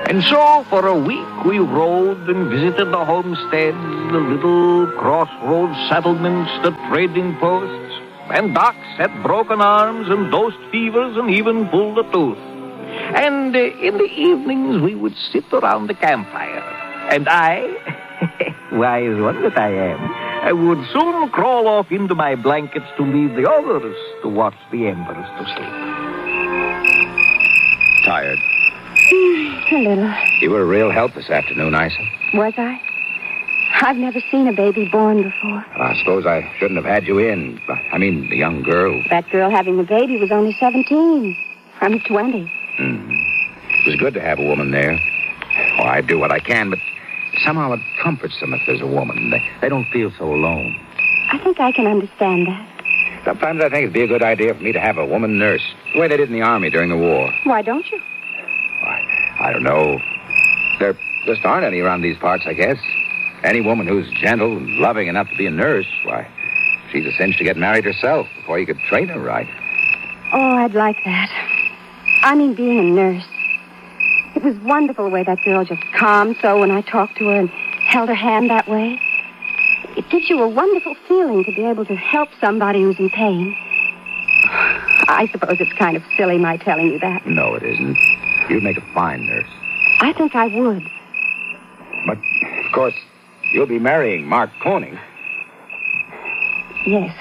And so, for a week, we rode and visited the homesteads, the little crossroads settlements, the trading posts, and docs had broken arms and dosed fevers and even pulled a tooth. And in the evenings, we would sit around the campfire. And I, wise one that I am, I would soon crawl off into my blankets to leave the others to watch the embers to sleep. Tired? A little. You were a real help this afternoon, Isa. Was I? I've never seen a baby born before. I suppose I shouldn't have had you in. I mean, the young girl. That girl having the baby was only 17. I'm 20. It was good to have a woman there. Oh, I do what I can, but somehow it comforts them if there's a woman. They don't feel so alone. I think I can understand that. Sometimes I think it'd be a good idea for me to have a woman nurse, the way they did in the Army during the war. Why don't you? I don't know. There just aren't any around these parts, I guess. Any woman who's gentle and loving enough to be a nurse, why, she's a cinch to get married herself before you could train her right. Oh, I'd like that. I mean, being a nurse. It was wonderful the way that girl just calmed so when I talked to her and held her hand that way. It gives you a wonderful feeling to be able to help somebody who's in pain. I suppose it's kind of silly my telling you that. No, it isn't. You'd make a fine nurse. I think I would. But, of course, you'll be marrying Mark Koenig. Yes.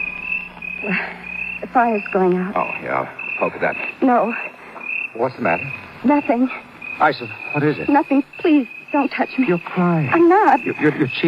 The fire's going out. Oh, yeah, I'll poke at that. No, What's the matter? nothing. Isa, what is it? Nothing. Please, don't touch me. You're crying. I'm not. Your cheek.